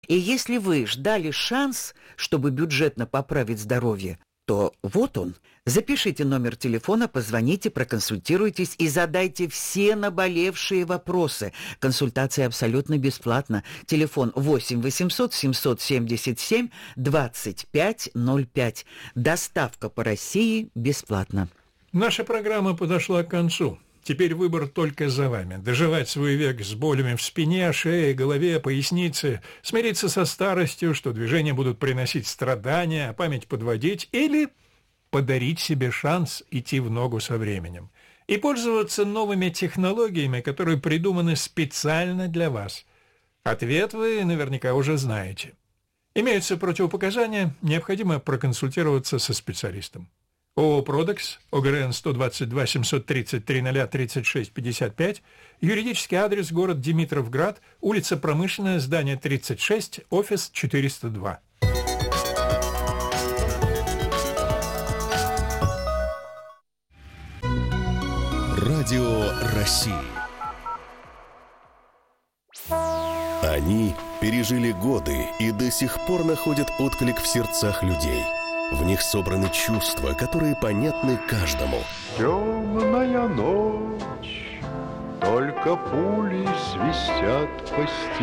И если вы ждали шанс, чтобы бюджетно поправить здоровье, то вот он. Запишите номер телефона, позвоните, проконсультируйтесь и задайте все наболевшие вопросы. Консультация абсолютно бесплатна. Телефон 8 800 777 2505. Доставка по России бесплатна. Наша программа подошла к концу. Теперь выбор только за вами. Доживать свой век с болями в спине, шее, голове, пояснице, смириться со старостью, что движения будут приносить страдания, а память подводить, или подарить себе шанс идти в ногу со временем и пользоваться новыми технологиями, которые придуманы специально для вас. Ответ вы наверняка уже знаете. Имеются противопоказания, необходимо проконсультироваться со специалистом. ООО «Продекс», ОГРН 122 733 036 55, юридический адрес город Димитровград, улица Промышленная, здание 36, офис 402. Радио России. Они пережили годы и до сих пор находят отклик в сердцах людей. В них собраны чувства, которые понятны каждому. Темная ночь, только пули свистят по стене.